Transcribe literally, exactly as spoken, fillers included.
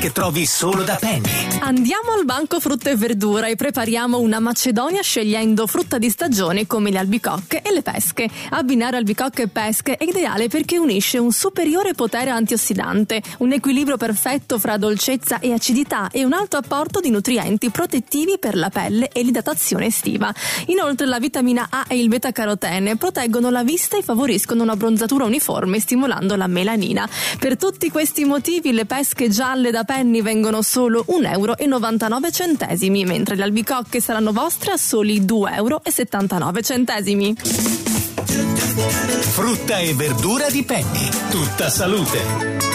che trovi solo da Penny. Andiamo al banco frutta e verdura e prepariamo una macedonia scegliendo frutta di stagione come le albicocche e le pesche. Abbinare albicocche e pesche è ideale perché unisce un superiore potere antiossidante, un equilibrio perfetto fra dolcezza e acidità e un alto apporto di nutrienti protettivi per la pelle e l'idratazione estiva. Inoltre la vitamina A e il beta-carotene proteggono la vista e favoriscono una bronzatura uniforme stimolando la melanina. Per tutti questi motivi le pesche gialle da Penny vengono solo un euro e novantanove centesimi, mentre le albicocche saranno vostre a soli due euro e settantanove centesimi. Frutta e verdura di Penny, tutta salute.